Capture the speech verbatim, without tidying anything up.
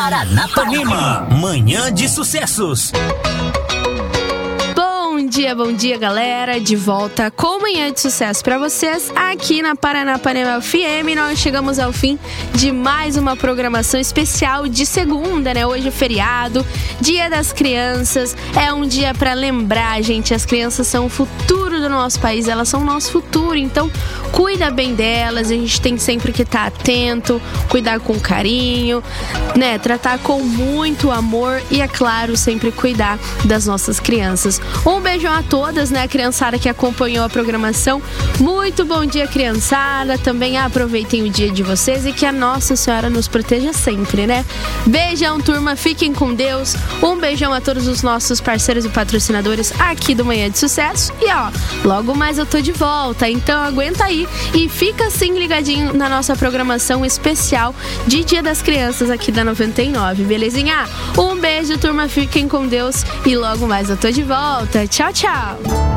Paranapanema, Manhã de Sucessos. Bom dia, bom dia, galera. De volta com Manhã de Sucesso pra vocês aqui na Paranapanema F M. Nós chegamos ao fim de mais uma programação especial de segunda, né? Hoje é feriado, Dia das Crianças. É um dia pra lembrar, gente, as crianças são o futuro do nosso país, elas são o nosso futuro, então cuida bem delas. A gente tem sempre que estar atento, cuidar com carinho, né? Tratar com muito amor e, é claro, sempre cuidar das nossas crianças. Um beijão a todas, né, a criançada que acompanhou a programação. Muito bom dia, criançada. Também aproveitem o dia de vocês e que a Nossa Senhora nos proteja sempre, né? Beijão, turma. Fiquem com Deus. Um beijão a todos os nossos parceiros e patrocinadores aqui do Manhã de Sucesso. E ó, logo mais eu tô de volta, então aguenta aí e fica assim ligadinho na nossa programação especial de Dia das Crianças aqui da noventa e nove, belezinha? Um beijo, turma. Fiquem com Deus e logo mais eu tô de volta. Tchau, tchau.